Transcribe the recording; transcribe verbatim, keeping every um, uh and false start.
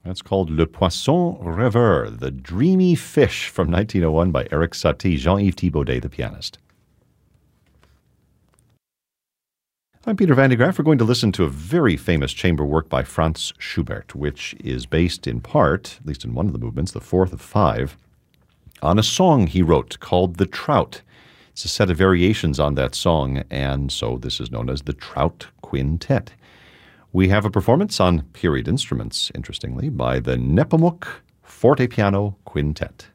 That's called Le Poisson Rêveur, The Dreamy Fish, from nineteen oh one by Eric Satie, Jean-Yves Thibaudet, the pianist. I'm Peter Van de Graaff. We're going to listen to a very famous chamber work by Franz Schubert, which is based in part, at least in one of the movements, the fourth of five, on a song he wrote called The Trout. It's a set of variations on that song, and so this is known as the Trout Quintet. We have a performance on period instruments, interestingly, by the Nepomuk Fortepiano Quintet.